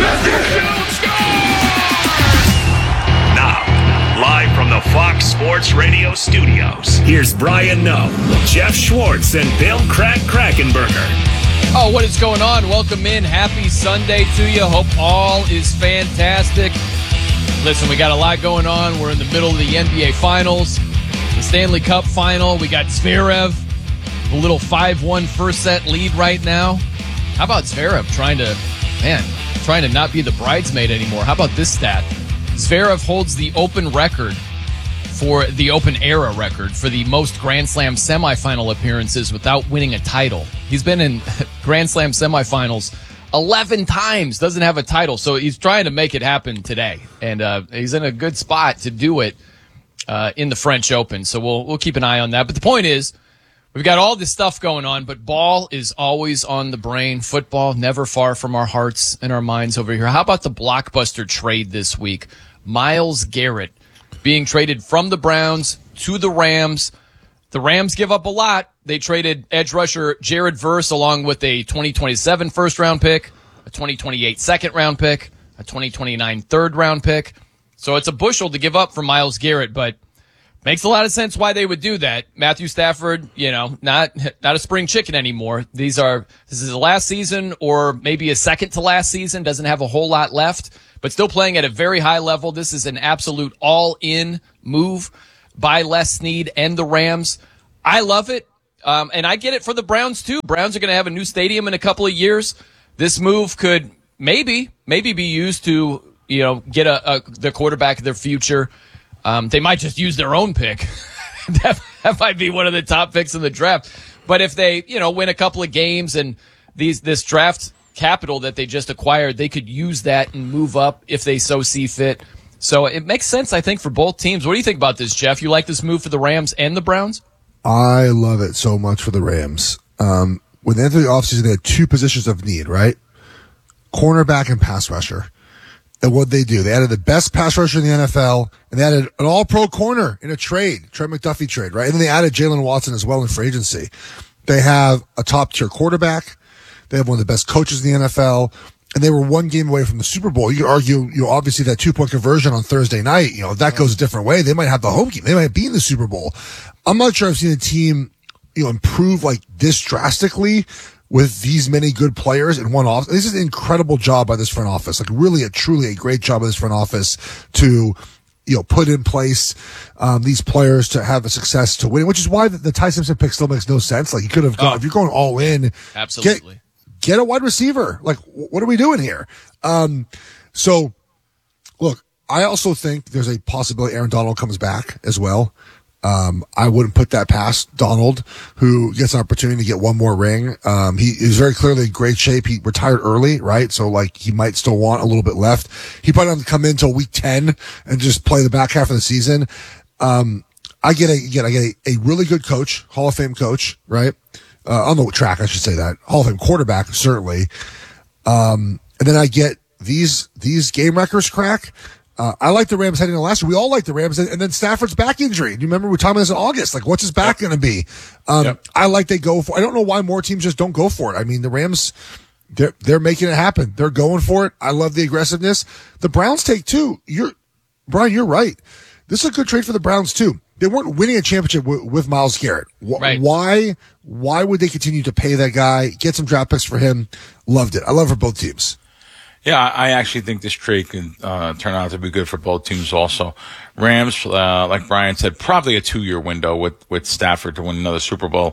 Now, live from the Fox Sports Radio studios, here's Brian Noe, Jeff Schwartz, and Bill Krackenberger. Oh, what is going on? Welcome in. Happy Sunday to you. Hope all is fantastic. Listen, we got a lot going on. We're in the middle of the NBA Finals, the Stanley Cup Final. We got Zverev, a little 5-1 first set lead right now. How about Zverev trying to not be the bridesmaid anymore? How about this stat? Zverev holds the Open record for the Open era record for the most Grand Slam semifinal appearances without winning a title. He's been in Grand Slam semifinals 11 times, doesn't have a title. So he's trying to make it happen today. And he's in a good spot to do it in the French Open. So we'll keep an eye on that. But the point is, we've got all this stuff going on, but ball is always on the brain. Football never far from our hearts and our minds over here. How about the blockbuster trade this week? Myles Garrett being traded from the Browns to the Rams. The Rams give up a lot. They traded edge rusher Jared Verse along with a 2027 first-round pick, a 2028 second-round pick, a 2029 third-round pick. So it's a bushel to give up for Myles Garrett, but makes a lot of sense why they would do that. Matthew Stafford, not a spring chicken anymore. This is the last season or maybe a second to last season. Doesn't have a whole lot left, but still playing at a very high level. This is an absolute all-in move by Les Snead and the Rams. I love it. And I get it for the Browns too. Browns are going to have a new stadium in a couple of years. This move could maybe be used to, get the quarterback of their future. They might just use their own pick. that might be one of the top picks in the draft. But if they, win a couple of games and this draft capital that they just acquired, they could use that and move up if they so see fit. So it makes sense, I think, for both teams. What do you think about this, Jeff? You like this move for the Rams and the Browns? I love it so much for the Rams. When they entered the offseason, they had two positions of need, right? Cornerback and pass rusher. And what they do, they added the best pass rusher in the NFL, and they added an all-pro corner in a trade, Trent McDuffie trade, right? And then they added Jalen Watson as well in free agency. They have a top-tier quarterback. They have one of the best coaches in the NFL. And they were one game away from the Super Bowl. You could argue, obviously that 2-point conversion on Thursday night, if that goes a different way, they might have the home game. They might be in the Super Bowl. I'm not sure I've seen a team, improve like this drastically with these many good players in one off. This is an incredible job by this front office. Like really truly a great job by this front office to, put in place, these players to have a success to win, which is why the Ty Simpson pick still makes no sense. Like you could have gone, if you're going all in, absolutely. Get a wide receiver. Like, what are we doing here? So, look, I also think there's a possibility Aaron Donald comes back as well. I wouldn't put that past Donald, who gets an opportunity to get one more ring. He is very clearly in great shape. He retired early, right? So, he might still want a little bit left. He probably doesn't come in until week 10 and just play the back half of the season. I get a really good coach, Hall of Fame coach, right? On the track, I should say that. Hall of Fame quarterback, certainly. And then I get these game records crack. I like the Rams heading into last year. We all like the Rams. And then Stafford's back injury. Do you remember we were talking about this in August? Like, what's his back going to be? I like they go for, I don't know why more teams just don't go for it. I mean, the Rams, they're making it happen. They're going for it. I love the aggressiveness. The Browns take two. Brian, you're right. This is a good trade for the Browns too. They weren't winning a championship with Myles Garrett. Right. Why would they continue to pay that guy, get some draft picks for him? Loved it. I love it for both teams. Yeah, I actually think this trade can turn out to be good for both teams also. Rams, like Brian said, probably a 2-year window with Stafford to win another Super Bowl.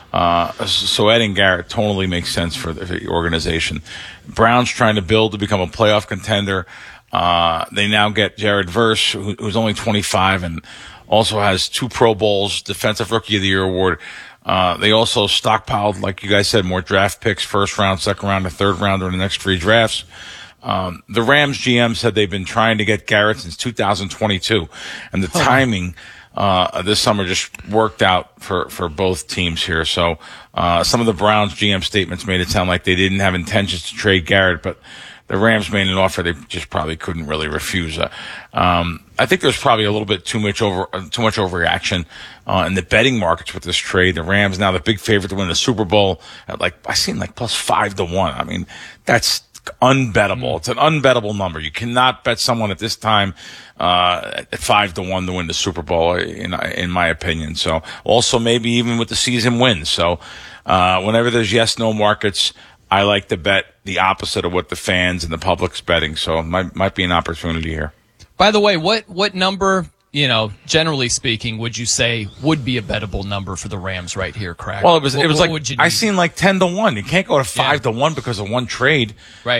So adding Garrett totally makes sense for the organization. Browns trying to build to become a playoff contender. They now get Jared Verse, who's only 25 and also has 2 Pro Bowls, Defensive Rookie of the Year award. They also stockpiled, like you guys said, more draft picks, first round, second round, and third round in the next 3 drafts. The Rams GM said they've been trying to get Garrett since 2022, and the timing this summer just worked out for both teams here. So some of the Browns GM statements made it sound like they didn't have intentions to trade Garrett, but the Rams made an offer they just probably couldn't really refuse. I think there's probably a little bit too much overreaction in the betting markets with this trade. The Rams now the big favorite to win the Super Bowl at I seen plus 5-1. I mean, that's unbettable. It's an unbettable number. You cannot bet someone at this time at 5-1 to win the Super Bowl, in my opinion. So also maybe even with the season wins. So whenever there's yes/no markets, I like to bet the opposite of what the fans and the public's betting. So it might be an opportunity here. By the way, what number, generally speaking, would you say would be a bettable number for the Rams right here, Craig? Well, it was I seen 10-1. You can't go to 5-1 because of one trade. Right.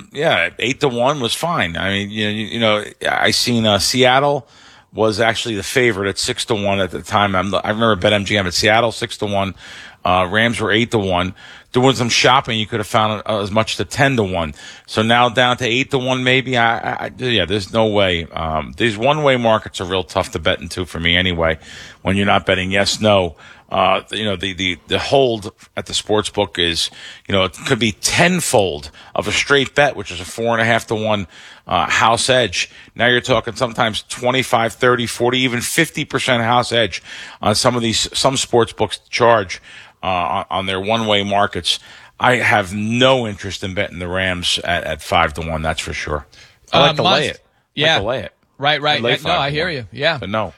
8-1 was fine. I mean, I seen Seattle was actually the favorite at 6-1 at the time. I remember BetMGM at Seattle 6-1. Rams were 8-1. Doing some shopping, you could have found as much to 10-1. So now down to 8-1, maybe. There's no way. These one-way markets are real tough to bet into for me anyway. When you're not betting yes, no, the hold at the sports book is, it could be tenfold of a straight bet, which is a 4.5 to 1 house edge. Now you're talking sometimes 25, 30, 40, even 50% house edge on some sports books charge on their one-way markets. I have no interest in betting the Rams at 5 to 1. That's for sure. I like to lay it. Yeah. I like to lay it. Right. No, I hear you. Yeah. But no.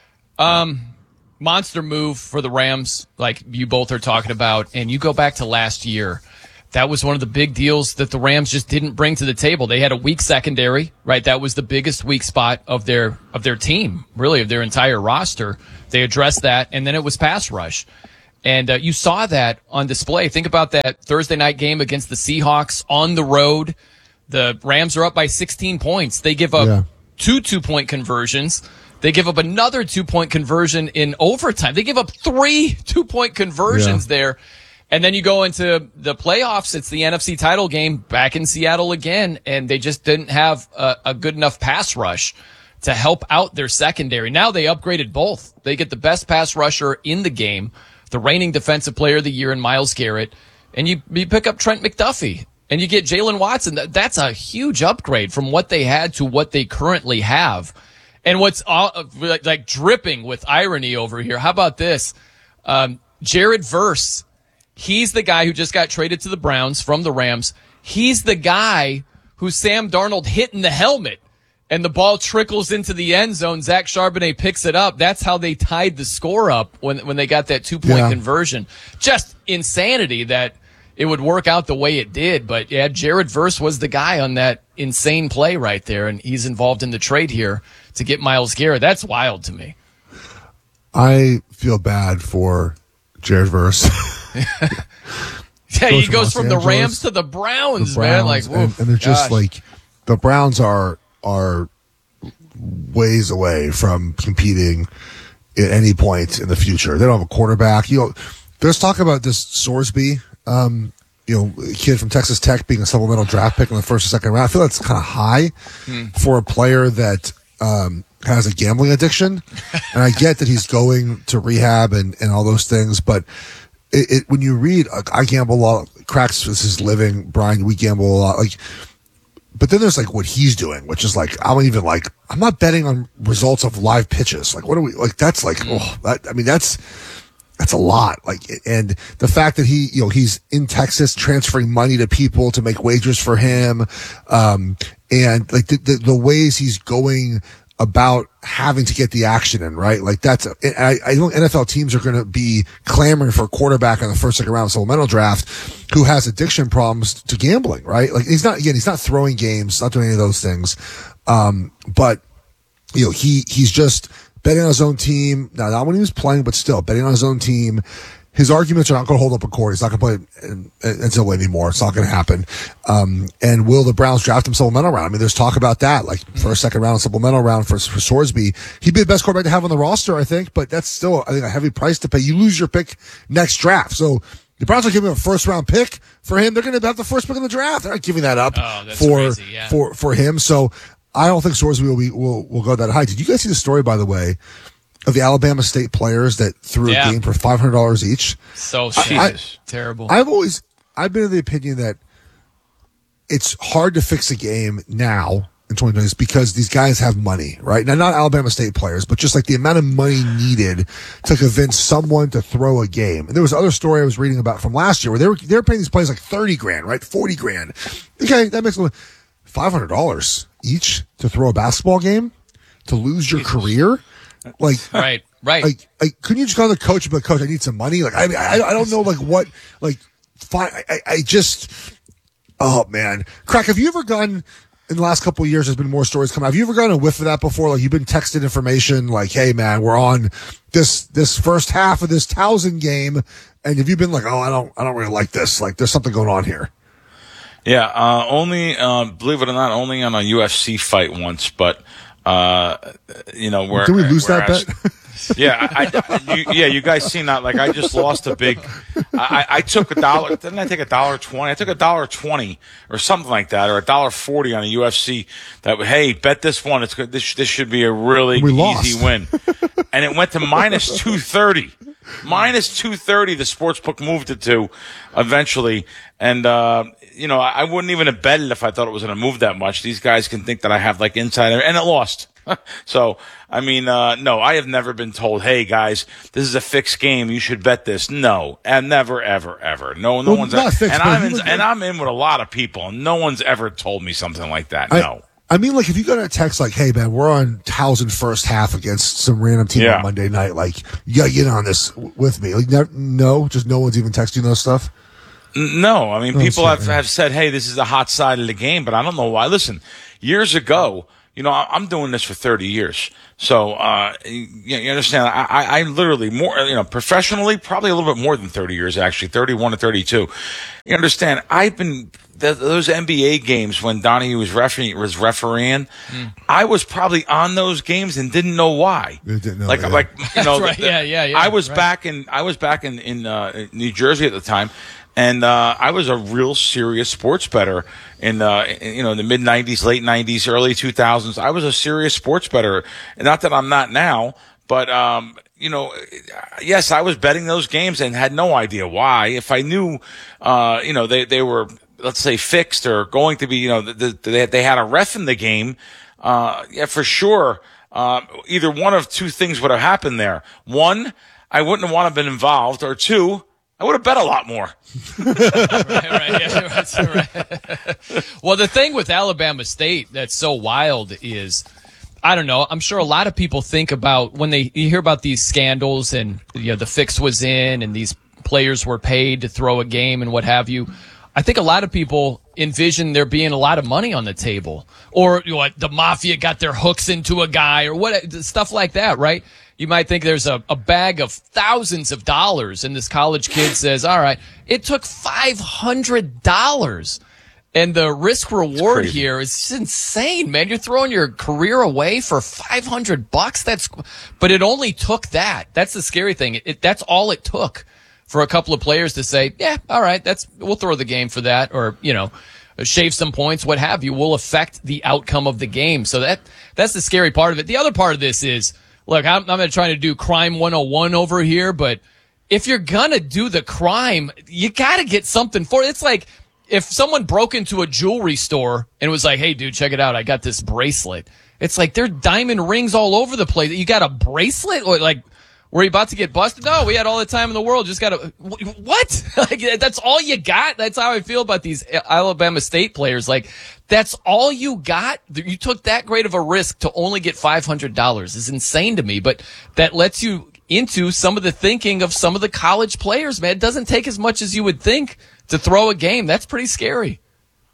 Monster move for the Rams, like you both are talking about. And you go back to last year, that was one of the big deals that the Rams just didn't bring to the table. They had a weak secondary, right? That was the biggest weak spot of their team, really, of their entire roster. They addressed that, and then it was pass rush. And you saw that on display. Think about that Thursday night game against the Seahawks on the road. The Rams are up by 16 points. They give up 2 2-point conversions. They give up another 2-point conversion in overtime. They give up 3 2-point conversions there. And then you go into the playoffs. It's the NFC title game back in Seattle again. And they just didn't have a good enough pass rush to help out their secondary. Now they upgraded both. They get the best pass rusher in the game, the reigning defensive player of the year in Myles Garrett. And you pick up Trent McDuffie and you get Jalen Watson. That's a huge upgrade from what they had to what they currently have. And what's like dripping with irony over here, how about this? Jared Verse, he's the guy who just got traded to the Browns from the Rams. He's the guy who Sam Darnold hit in the helmet, and the ball trickles into the end zone. Zach Charbonnet picks it up. That's how they tied the score up when they got that 2-point conversion. Just insanity that it would work out the way it did. But, yeah, Jared Verse was the guy on that insane play right there, and he's involved in the trade here to get Myles Garrett. That's wild to me. I feel bad for Jared Verse. Yeah, he goes from the Rams to the Browns, man. Like, and they're just like, the Browns are ways away from competing at any point in the future. They don't have a quarterback. There's talk about this Sorsby, a kid from Texas Tech being a supplemental draft pick in the first or second round. I feel that's kind of high for a player that has a gambling addiction. And I get that he's going to rehab and all those things, but when you read, I gamble a lot, Cracks is his living, Brian, we gamble a lot, but then there's what he's doing, which is I'm not betting on results of live pitches. What are we, that's that's a lot. And the fact that he's in Texas transferring money to people to make wagers for him, and the ways he's going about having to get the action in, right? I know NFL teams are going to be clamoring for a quarterback in the first, second round supplemental draft who has addiction problems to gambling, right? He's not throwing games, not doing any of those things. But he's just betting on his own team. Now, not when he was playing, but still betting on his own team. His arguments are not going to hold up in court. He's not going to play in NCAA anymore. It's not going to happen. And will the Browns draft him supplemental round? I mean, there's talk about that, first, second round, supplemental round for Sorsby. He'd be the best quarterback to have on the roster, I think, but that's still, I think, a heavy price to pay. You lose your pick next draft. So the Browns are giving him a first round pick for him. They're going to have the first pick in the draft. They're not giving that up for him. So I don't think Sorsby will go that high. Did you guys see the story, by the way, of the Alabama State players that threw a game for $500 each? So terrible. I've been of the opinion that it's hard to fix a game now in 2020 because these guys have money, right? Now, not Alabama State players, but just the amount of money needed to convince someone to throw a game. And there was another story I was reading about from last year where they were paying these players $30,000, right? $40,000. Okay, that makes $500 each to throw a basketball game, to lose your career. Right. Couldn't you just go to the coach and be like, Coach, I need some money? I don't know, oh man. Crack, have you ever gone, in the last couple of years, there's been more stories coming out. Have you ever gotten a whiff of that before? You've been texted information hey man, we're on this first half of this Towson game. And have you been I don't really like this. There's something going on here. Yeah. Only, believe it or not, only on a UFC fight once, but, where did we lose that bet? You guys seen that? I just lost a big. I took $1. Didn't I take $1.20? I took $1.20 or something like that, or $1.40 on a UFC. Hey, bet this one. It's good. This should be a really easy win, and it went to minus 230. Minus 230, the sportsbook moved it to eventually. And, I wouldn't even have betted if I thought it was going to move that much. These guys can think that I have like insider, and it lost. So, no, I have never been told, hey guys, this is a fixed game. You should bet this. No, and never, ever, ever. No one's not fixed, and I'm in with a lot of people, and no one's ever told me something like that. No. I mean, like, if you got a text like, hey, man, we're on Towson first half against some random team on Monday night, like, you got to get on this with me. Like, no one's even texting those stuff? No. I mean, people have said, hey, this is the hot side of the game, but I don't know why. Listen, years ago, I'm doing this for 30 years. So, you understand, I literally more, professionally, probably a little bit more than 30 years, actually, 31 to 32. You understand, I've been, those NBA games when Donahue was refereeing, I was probably on those games and didn't know why. You didn't know, Right. I was back in New Jersey at the time. And I was a real serious sports bettor in the mid 90s, late 90s, early 2000s. I was a serious sports bettor. And not that I'm not now, but yes, I was betting those games and had no idea why. If I knew, they were, let's say, fixed or going to be, they had a ref in the game, for sure. Either one of two things would have happened there. One, I wouldn't have wanted to been involved, or two, I would have bet a lot more. Right. Well, the thing with Alabama State that's so wild is, I don't know, I'm sure a lot of people think about when you hear about these scandals and the fix was in and these players were paid to throw a game and what have you. I think a lot of people envision there being a lot of money on the table, or the mafia got their hooks into a guy or what, stuff like that, right? You might think there's a bag of thousands of dollars, and this college kid says, all right, it took $500. And the risk reward here is just insane, man. You're throwing your career away for $500. But it only took that. That's the scary thing. That's all it took for a couple of players to say, yeah, all right, we'll throw the game for that, or, shave some points, what have you, will affect the outcome of the game. So that's the scary part of it. The other part of this is, look, I'm not trying to do crime 101 over here, but if you're gonna do the crime, you gotta get something for it. It's like if someone broke into a jewelry store and was like, hey, dude, check it out, I got this bracelet. It's like there are diamond rings all over the place. You got a bracelet? Or like, were you about to get busted? No, we had all the time in the world. Just got what? Like, that's all you got? That's how I feel about these Alabama State players. Like, that's all you got? You took that great of a risk to only get $500 is insane to me, but that lets you into some of the thinking of some of the college players, man. It doesn't take as much as you would think to throw a game. That's pretty scary.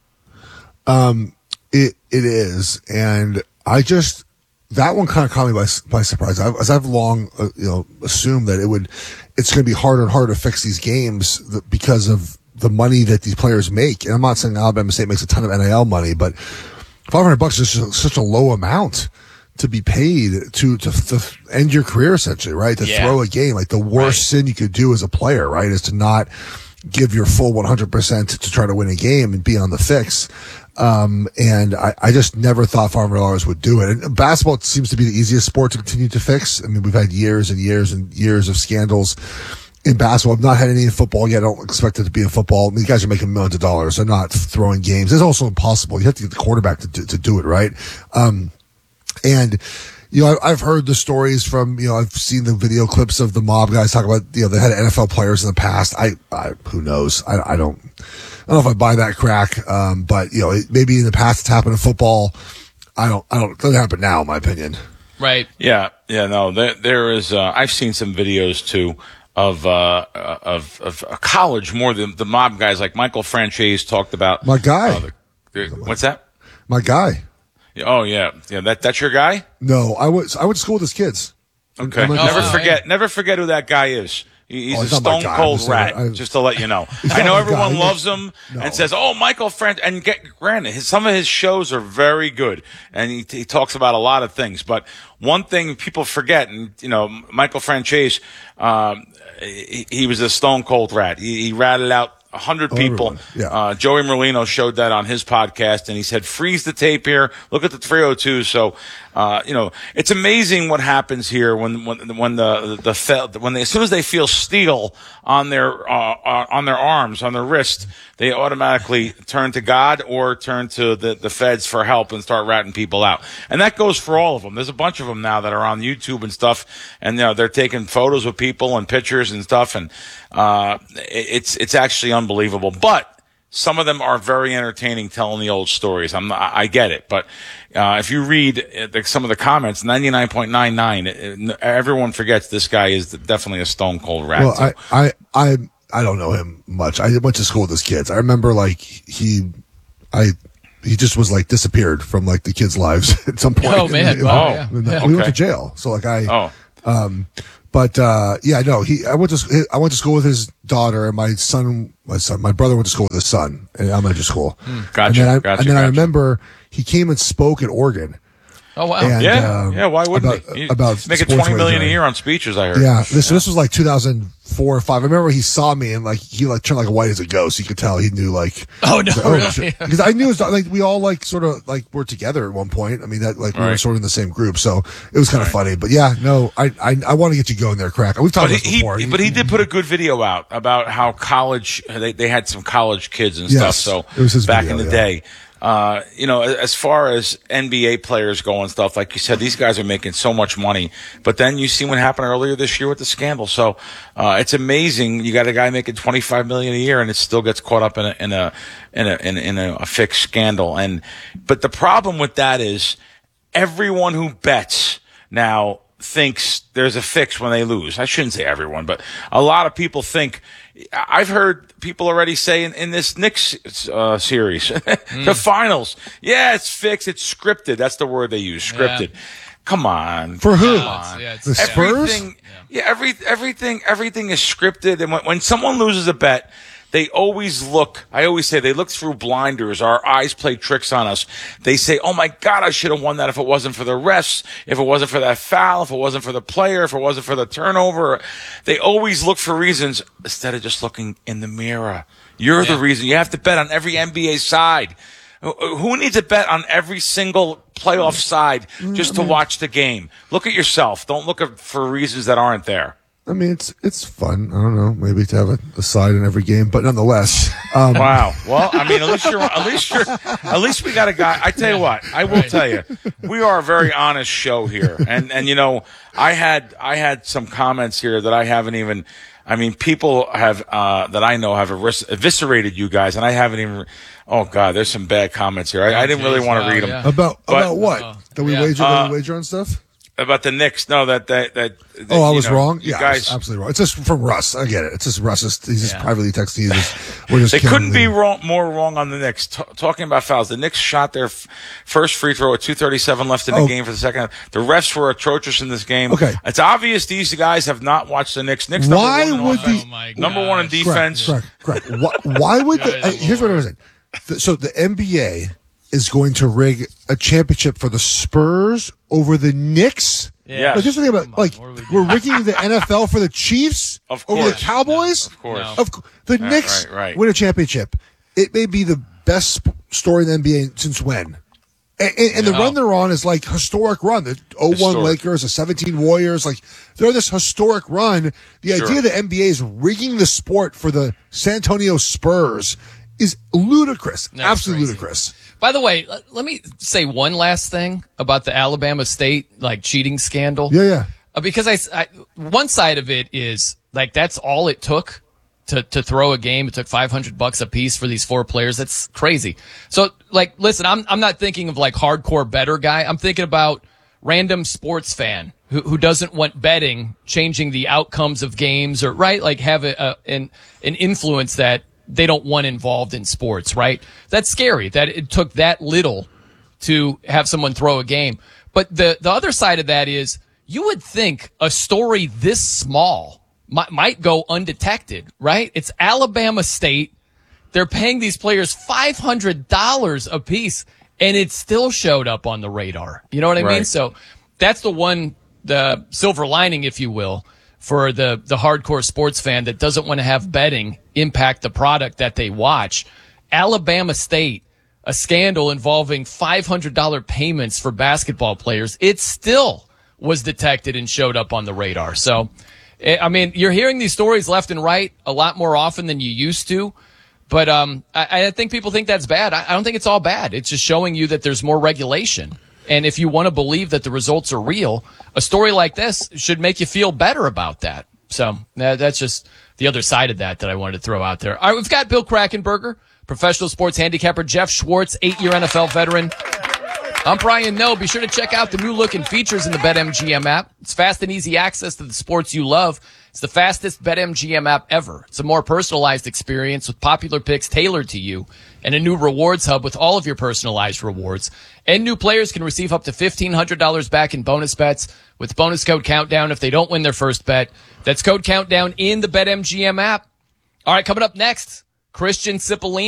It is. And that one kind of caught me by surprise. I've long, assumed that it's going to be harder and harder to fix these games because of the money that these players make. And I'm not saying Alabama State makes a ton of NIL money, but $500 is such a low amount to be paid to end your career, essentially, right? To throw a game. Like, the worst sin you could do as a player, right, is to not give your full 100% to try to win a game and be on the fix. And I just never thought $500 would do it. And basketball seems to be the easiest sport to continue to fix. I mean, we've had years and years and years of scandals in basketball. I've not had any in football yet. I don't expect it to be in football. I mean, you guys are making millions of dollars. They're not throwing games. It's also impossible. You have to get the quarterback to do it, right? And I've heard the stories from, I've seen the video clips of the mob guys talk about, they had NFL players in the past. Who knows? I don't know if I buy that crack. But maybe in the past it's happened in football. It doesn't happen now, in my opinion. Right. Yeah. No, there is, I've seen some videos too of a college, more than the mob guys, like Michael Franchise talked about. My guy. What's that? My guy. Oh yeah. That's your guy? No, I went to school with his kids. Okay. Never forget who that guy is. He's a stone cold rat, just to let you know. I know everyone loves him and says, oh, Michael Franchise. And granted, some of his shows are very good, and he talks about a lot of things. But one thing people forget, and, Michael Franchise, he was a stone cold rat. He ratted out 100 people. Yeah. Joey Merlino showed that on his podcast, and he said, freeze the tape here. Look at the 302. So, it's amazing what happens here when they, as soon as they feel steel on their arms, on their wrist, they automatically turn to God or turn to the feds for help and start ratting people out. And that goes for all of them. There's a bunch of them now that are on YouTube and stuff, and they're taking photos with people and pictures and stuff, and it's actually unbelievable. But some of them are very entertaining, telling the old stories. I get it, but if you read some of the comments, 99.99, everyone forgets this guy is definitely a stone cold rat. Well, I don't know him much. I went to school with his kids. I remember he just was like disappeared from like the kids' lives at some point. Oh man! We went to jail. So like I went to school with his daughter, and my brother went to school with his son in elementary school. Gotcha. And then I remember he came and spoke at Oregon. Oh wow! And, why wouldn't he? About making $20 million a year on speeches, I heard. Yeah, this was like 2004 or 5. I remember he saw me and like he like turned like white as a ghost. You could tell he knew like. Oh no! Really? Because I knew like we all like sort of like were together at one point. I mean that like we were sort of in the same group, so it was kind of funny. But yeah, no, I want to get you going there, Crack. We've talked about this before. But he did put a good video out about how college they had some college kids and stuff. So it was his back video, in the day. As far as NBA players go and stuff, like you said, these guys are making so much money. But then you see what happened earlier this year with the scandal. So, it's amazing. You got a guy making $25 million a year and it still gets caught up in a fixed scandal. But the problem with that is everyone who bets now thinks there's a fix when they lose. I shouldn't say everyone, but a lot of people think. I've heard people already say in this Knicks series, the finals, it's fixed, it's scripted. That's the word they use, scripted. Yeah. Come on. For who? The Spurs? Everything is scripted. And when someone loses a bet, they always I always say they look through blinders. Our eyes play tricks on us. They say, oh my God, I should have won that if it wasn't for the refs, if it wasn't for that foul, if it wasn't for the player, if it wasn't for the turnover. They always look for reasons instead of just looking in the mirror. You're the reason. You have to bet on every NBA side. Who needs a bet on every single playoff side just to watch the game? Look at yourself. Don't look for reasons that aren't there. I mean, it's fun. I don't know, maybe to have a side in every game, but nonetheless. Wow. Well, I mean, at least we got a guy. I tell you what, I will tell you, we are a very honest show here, and I had some comments here that I haven't even. I mean, people have that I know have eviscerated you guys, and I haven't even. Oh God, there's some bad comments here. I didn't really want to read them. Yeah. About what? That we wager on stuff? About the Knicks, no, that I was wrong. Yeah, guys, absolutely wrong. It's just from Russ. I get it. It's just Russ. He's just privately texting you. They couldn't be more wrong on the Knicks. Talking about fouls, the Knicks shot their first free throw at 2:37 left in the game for the second. The refs were atrocious in this game. Okay, it's obvious these guys have not watched the Knicks. Why would number one in defense? Correct. Why would here's what I was saying. So the NBA is going to rig a championship for the Spurs over the Knicks? Yeah. Like, just think about we're rigging the NFL for the Chiefs over the Cowboys? Of course. The Knicks win a championship. It may be the best story in the NBA since when? And the run they're on is like historic run. The 01 Lakers, the 17 Warriors, like they're this historic run. The idea that NBA is rigging the sport for the San Antonio Spurs is ludicrous. That's absolutely crazy. Ludicrous. By the way, let me say one last thing about the Alabama State cheating scandal. Yeah. Because I one side of it is like that's all it took to throw a game. It took $500 a piece for these 4 players. That's crazy. So listen, I'm not thinking of hardcore bettor guy. I'm thinking about random sports fan who doesn't want betting changing the outcomes of games or have an influence that they don't want involved in sports, right? That's scary that it took that little to have someone throw a game. But the other side of that is you would think a story this small might go undetected, right? It's Alabama State. They're paying these players $500 a piece, and it still showed up on the radar. You know what I mean? So that's the silver lining, if you will, for the hardcore sports fan that doesn't want to have betting impact the product that they watch. Alabama State, a scandal involving $500 payments for basketball players. It still was detected and showed up on the radar. So, I mean, you're hearing these stories left and right a lot more often than you used to. But I think people think that's bad. I don't think it's all bad. It's just showing you that there's more regulation. And if you want to believe that the results are real, a story like this should make you feel better about that. So that's just the other side of that I wanted to throw out there. All right, we've got Bill Krackomberger, professional sports handicapper, Jeff Schwartz, 8-year NFL veteran. I'm Brian Noe. Be sure to check out the new look and features in the BetMGM app. It's fast and easy access to the sports you love. It's the fastest BetMGM app ever. It's a more personalized experience with popular picks tailored to you and a new rewards hub with all of your personalized rewards. And new players can receive up to $1,500 back in bonus bets with bonus code Countdown if they don't win their first bet. That's code Countdown in the BetMGM app. All right, coming up next, Christian Cipollini.